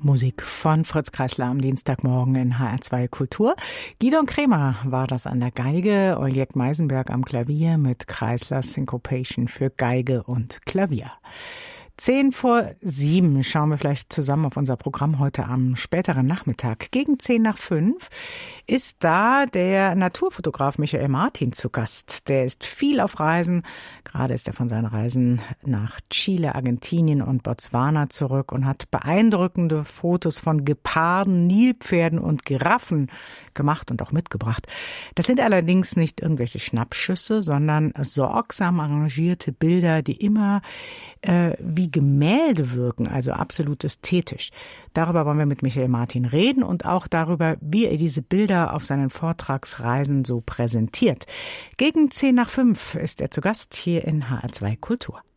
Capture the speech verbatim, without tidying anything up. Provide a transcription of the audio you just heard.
Musik von Fritz Kreisler am Dienstagmorgen in H R zwei Kultur. Gidon Kremer war das an der Geige, Oljek Meisenberg am Klavier mit Kreislers Syncopation für Geige und Klavier. Zehn vor sieben schauen wir vielleicht zusammen auf unser Programm heute am späteren Nachmittag. Gegen zehn nach fünf ist da der Naturfotograf Michael Martin zu Gast. Der ist viel auf Reisen. Gerade ist er von seinen Reisen nach Chile, Argentinien und Botswana zurück und hat beeindruckende Fotos von Geparden, Nilpferden und Giraffen gemacht und auch mitgebracht. Das sind allerdings nicht irgendwelche Schnappschüsse, sondern sorgsam arrangierte Bilder, die immer äh, wie Gemälde wirken, also absolut ästhetisch. Darüber wollen wir mit Michael Martin reden und auch darüber, wie er diese Bilder auf seinen Vortragsreisen so präsentiert. Gegen zehn nach fünf ist er zu Gast hier in H R zwei Kultur.